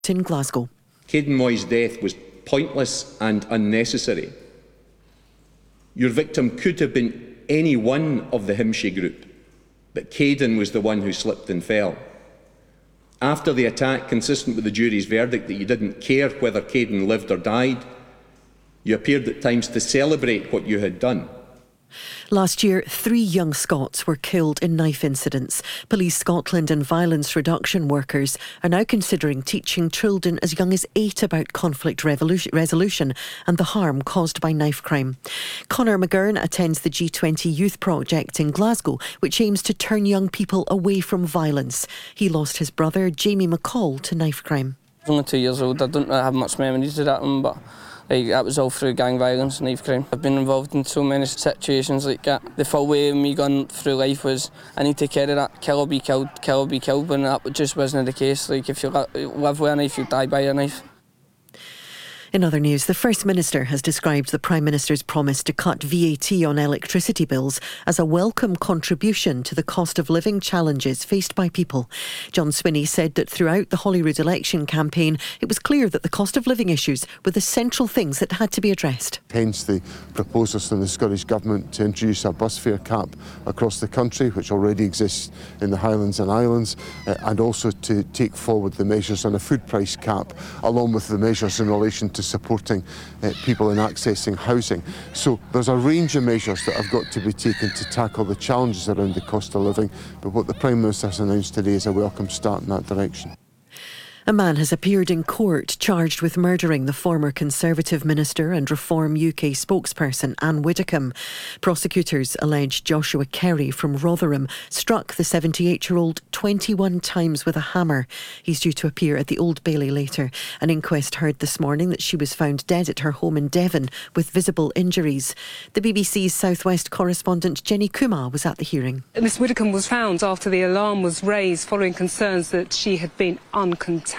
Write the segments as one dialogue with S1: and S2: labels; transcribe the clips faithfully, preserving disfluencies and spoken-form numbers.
S1: in Glasgow.
S2: Caden Moy's death was pointless and unnecessary. Your victim could have been any one of the Himshie group, but Caden was the one who slipped and fell. After the attack, consistent with the jury's verdict that you didn't care whether Caden lived or died, you appeared at times to celebrate what you had done.
S1: Last year, three young Scots were killed in knife incidents. Police Scotland and violence reduction workers are now considering teaching children as young as eight about conflict resolution and the harm caused by knife crime. Conor McGurn attends the G twenty Youth Project in Glasgow, which aims to turn young people away from violence. He lost his brother, Jamie McCall, to knife crime.
S3: I was only two years old. I don't have much memories of that one, but like, that was all through gang violence and knife crime. I've been involved in so many situations like that. The full way of me going through life was I need to carry that kill or be killed, kill or be killed, when that just wasn't the case. Like, if you live with a knife, you die by a knife.
S1: In other news, the First Minister has described the Prime Minister's promise to cut V A T on electricity bills as a welcome contribution to the cost of living challenges faced by people. John Swinney said that throughout the Holyrood election campaign, it was clear that the cost of living issues were the central things that had to be addressed.
S4: Hence the proposals from the Scottish Government to introduce a bus fare cap across the country, which already exists in the Highlands and Islands, uh, and also to take forward the measures on a food price cap, along with the measures in relation to supporting uh, people in accessing housing. So there's a range of measures that have got to be taken to tackle the challenges around the cost of living, but what the Prime Minister has announced today is a welcome start in that direction.
S1: A man has appeared in court charged with murdering the former Conservative Minister and Reform U K spokesperson Anne Widdecombe. Prosecutors allege Joshua Kerry from Rotherham struck the seventy-eight-year-old twenty-one times with a hammer. He's due to appear at the Old Bailey later. An inquest heard this morning that she was found dead at her home in Devon with visible injuries. The B B C's South West correspondent Jenny Kumar was at the hearing.
S5: Miss Widdecombe was found after the alarm was raised following concerns that she had been uncontactable.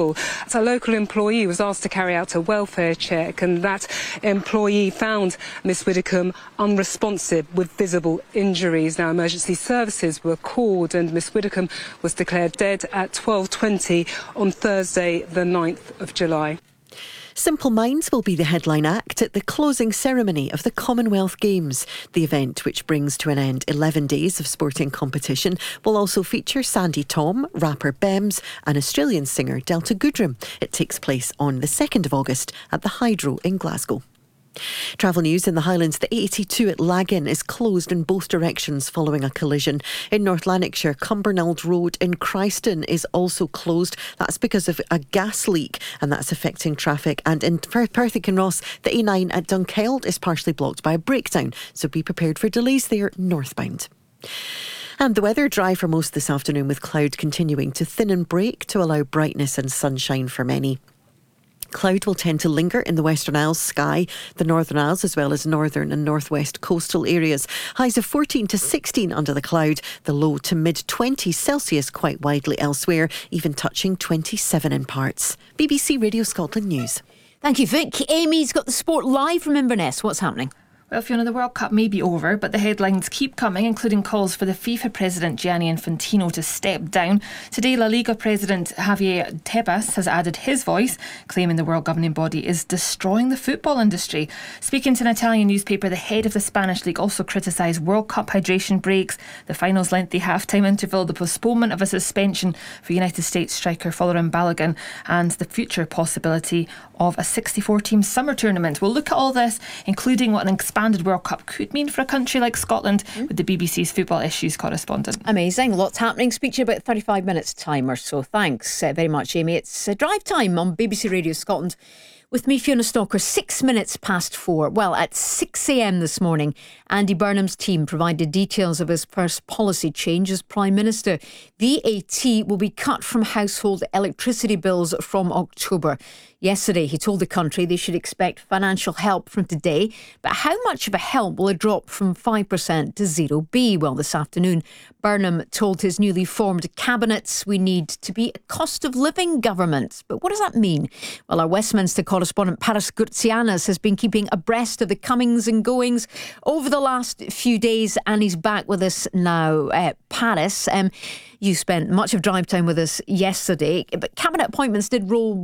S5: A local employee was asked to carry out a welfare check, and that employee found Miss Widdecombe unresponsive with visible injuries. Now, emergency services were called and Miss Widdecombe was declared dead at twelve twenty on Thursday, the ninth of July.
S1: Simple Minds will be the headline act at the closing ceremony of the Commonwealth Games. The event, which brings to an end eleven days of sporting competition, will also feature Sandy Tom, rapper Bems and Australian singer Delta Goodrem. It takes place on the second of August at the Hydro in Glasgow. Travel news in the Highlands. The eighty-two at Laggan is closed in both directions following a collision. In North Lanarkshire, Cumbernauld Road in Christon is also closed. That's because of a gas leak, and that's affecting traffic. And in Perth and Ross, the A nine at Dunkeld is partially blocked by a breakdown, so be prepared for delays there northbound. And the weather, dry for most this afternoon, with cloud continuing to thin and break to allow brightness and sunshine for many. Cloud will tend to linger in the Western Isles sky, the Northern Isles, as well as northern and northwest coastal areas. Highs of fourteen to sixteen under the cloud, the low to mid twenties Celsius quite widely elsewhere, even touching twenty-seven in parts. B B C Radio Scotland News.
S6: Thank you, Vic. Amy's got the sport live from Inverness. What's happening?
S7: Well, Fiona, the World Cup may be over, but the headlines keep coming, including calls for the FIFA president Gianni Infantino to step down. Today, La Liga president Javier Tebas has added his voice, claiming the world governing body is destroying the football industry. Speaking to an Italian newspaper, the head of the Spanish league also criticised World Cup hydration breaks, the final's lengthy half-time interval, the postponement of a suspension for United States striker Folarin Balogun, and the future possibility of a sixty-four team summer tournament. We'll look at all this, including what an expanded World Cup could mean for a country like Scotland, mm. with the B B C's football issues correspondent.
S6: Amazing, lots happening. Speak to you about thirty-five minutes time or so. Thanks uh, very much, Amy. It's uh, drive time on B B C Radio Scotland with me, Fiona Stalker. Six minutes past four. Well, at six a.m. this morning, Andy Burnham's team provided details of his first policy change as Prime Minister. V A T will be cut from household electricity bills from October. Yesterday, he told the country they should expect financial help from today. But how much of a help will it drop from five percent to zero be? Well, this afternoon, Burnham told his newly formed cabinet we need to be a cost of living government. But what does that mean? Well, our Westminster correspondent correspondent Paris Gurtsianis has been keeping abreast of the comings and goings over the last few days, and he's back with us now. Uh, Paris, um, you spent much of drive time with us yesterday, but cabinet appointments did roll